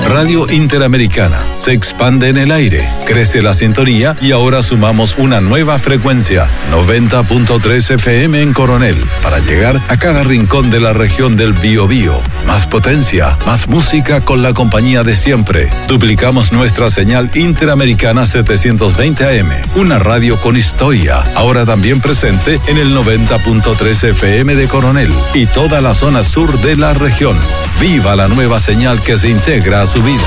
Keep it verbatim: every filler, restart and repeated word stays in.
Radio Interamericana se expande en el aire, crece la sintonía y ahora sumamos una nueva frecuencia, noventa punto tres F M en Coronel, para llegar a cada rincón de la región del Biobío. Más potencia, más música con la compañía de siempre. Duplicamos nuestra señal Interamericana setecientos veinte A M, una radio con historia, ahora también presente en el noventa punto tres F M de Coronel y toda la zona sur de la región. ¡Viva la nueva señal que se integra a su vida!